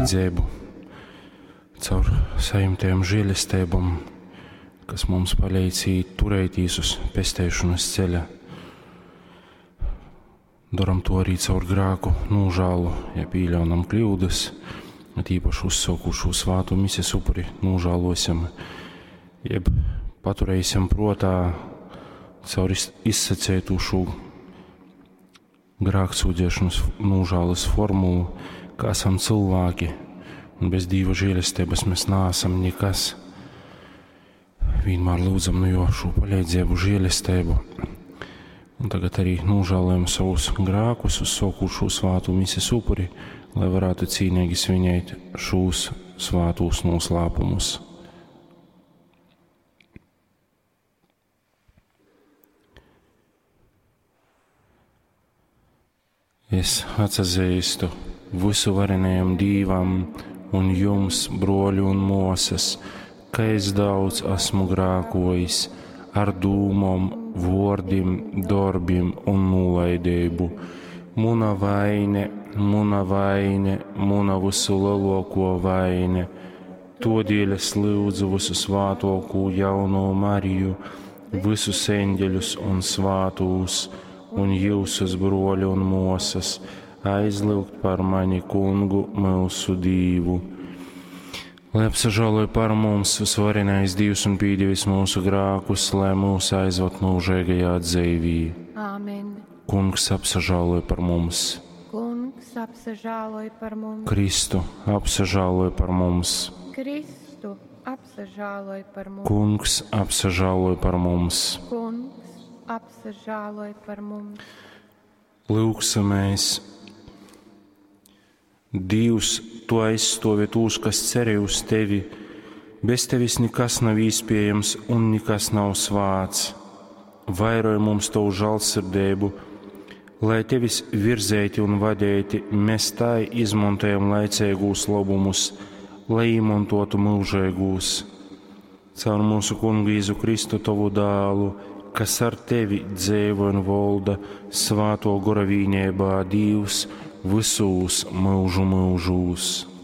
palīdzību, caur saimtiem žēlistībām, kas mums palīdz turētīs uz pestēšanas ceļa. Daram to arī caur grēku nūžālu, ja pīļaunam kļūdas, tīpaši uzsaukušu svātu mises upuri nūžālosim, jeb paturēsim protā caur izsacētušu grēksūdzēšanas nūžālas formulu, ka esam cilvēki, un bez Dieva žēlistības mēs neesam nekas. Vienmēr lūdzam no jo šo palīdzību, žēlistību. Un tagad arī nūžālējam savus grēkus, uzsaukušu svātu mises upuri, lai varētu cīnīgi svinēt šos svātos noslēpumus. Es atsazīstu visu varenajam Dīvam un jums, broļi un mosas, ka es daudz esmu grēkojis ar dūmom, vārdiem, darbiem un nolaidību. Muna vaine, muna visu lielāko vaine. Todēļ es lūdzu visu svātāko jauno Mariju, visus eņģeļus un svātos, un jūsus broļi un mosas, aizlūgt par mani kungu mūsu Dīvu. Lai apsažāloja par mums visvarenais Dievs un pīdīvis mūsu grākus, lai mūs aizvot mūžīgajā dzīvī. Āmen. Kungs apsažāloja par mums. Kungs apsažāloja par mums. Kristu apsažāloja par mums. Kristu apsažāloja par mums. Kungs apsažāloja par mums. Kungs apsažāloja par mums. Lūksimies. Dievs, tu aizstāvi tos, kas cerēja uz tevi. Bez tevis nekas nav iespējams un nekas nav svāts. Vairoj mums tavu žēlsirdību, lai tevis virzēti un vadēti, mēs tā izmantojam laicīgos labumus, lai izmantotu mūžīgos. Caur mūsu Kungu Jēzu Kristu, tavu dēlu, kas ar tevi dzīvo un valda svāto gara vienībā, Dievs, visos mūžu mūžos.